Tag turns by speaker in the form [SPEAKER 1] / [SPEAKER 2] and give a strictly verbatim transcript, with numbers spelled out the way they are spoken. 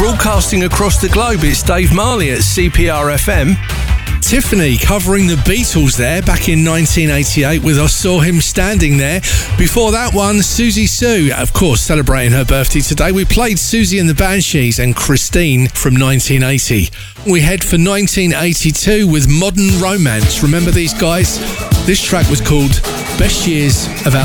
[SPEAKER 1] Broadcasting across the globe, it's Dave Marley at C P R F M. Tiffany covering the Beatles there back in nineteen eighty-eight with I Saw Him Standing There. Before that one, Susie Sue, of course, celebrating her birthday today. We played Susie and the Banshees and Christine from nineteen eighty. We head for nineteen eighty-two with Modern Romance. Remember these guys? This track was called Best Years of Our